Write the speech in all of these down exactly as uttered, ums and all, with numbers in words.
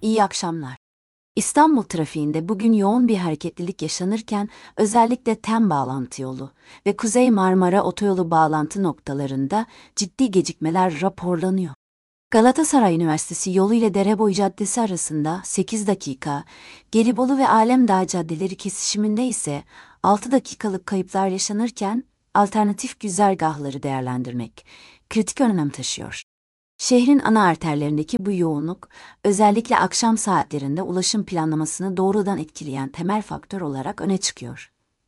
İyi akşamlar. İstanbul trafiğinde bugün yoğun bir hareketlilik yaşanırken özellikle TEM bağlantı yolu ve Kuzey Marmara Otoyolu bağlantı noktalarında ciddi gecikmeler raporlanıyor. Galatasaray Üniversitesi yolu ile Dereboyu Caddesi arasında sekiz dakika, Gelibolu ve Alemdağ caddeleri kesişiminde ise altı dakikalık kayıplar yaşanırken alternatif güzergahları değerlendirmek kritik önem taşıyor. Şehrin ana arterlerindeki bu yoğunluk, özellikle akşam saatlerinde ulaşım planlamasını doğrudan etkileyen temel faktör olarak öne çıkıyor.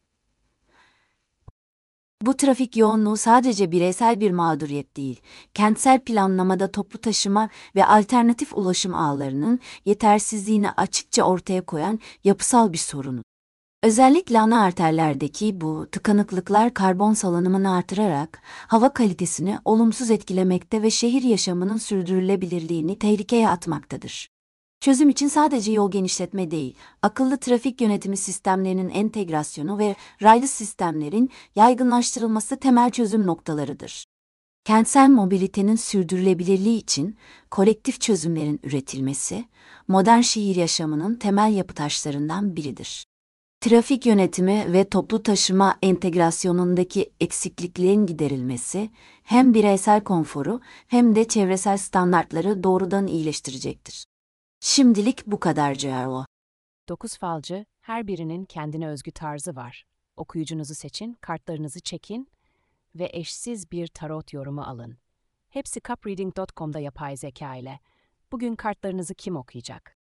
Bu trafik yoğunluğu sadece bireysel bir mağduriyet değil, kentsel planlamada toplu taşıma ve alternatif ulaşım ağlarının yetersizliğini açıkça ortaya koyan yapısal bir sorun. Özellikle ana arterlerdeki bu tıkanıklıklar karbon salınımını artırarak hava kalitesini olumsuz etkilemekte ve şehir yaşamının sürdürülebilirliğini tehlikeye atmaktadır. Çözüm için sadece yol genişletme değil, akıllı trafik yönetimi sistemlerinin entegrasyonu ve raylı sistemlerin yaygınlaştırılması temel çözüm noktalarıdır. Kentsel mobilitenin sürdürülebilirliği için kolektif çözümlerin üretilmesi, modern şehir yaşamının temel yapı taşlarından biridir. Trafik yönetimi ve toplu taşıma entegrasyonundaki eksikliklerin giderilmesi, hem bireysel konforu hem de çevresel standartları doğrudan iyileştirecektir. Şimdilik bu kadar Ciao. Dokuz falcı, her birinin kendine özgü tarzı var. Okuyucunuzu seçin, kartlarınızı çekin ve eşsiz bir tarot yorumu alın. Hepsi cupreading nokta com'da yapay zeka ile. Bugün kartlarınızı kim okuyacak?